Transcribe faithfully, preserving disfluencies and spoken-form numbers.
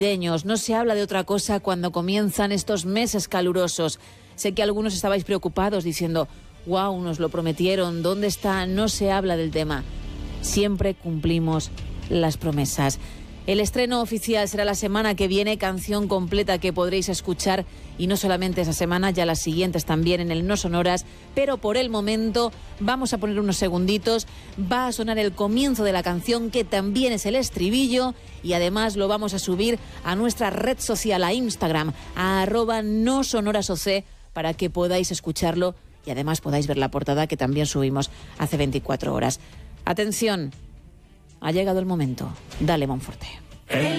No se habla de otra cosa cuando comienzan estos meses calurosos. Sé que algunos estabais preocupados diciendo, wow, nos lo prometieron, ¿dónde está? No se habla del tema. Siempre cumplimos las promesas. El estreno oficial será la semana que viene, canción completa que podréis escuchar, y no solamente esa semana, ya las siguientes también en el No Sonoras, pero por el momento vamos a poner unos segunditos, va a sonar el comienzo de la canción, que también es el estribillo, y además lo vamos a subir a nuestra red social, a Instagram, a arroba no sonoras oc, para que podáis escucharlo y además podáis ver la portada que también subimos hace veinticuatro horas. Atención, ha llegado el momento. Dale, Monforte.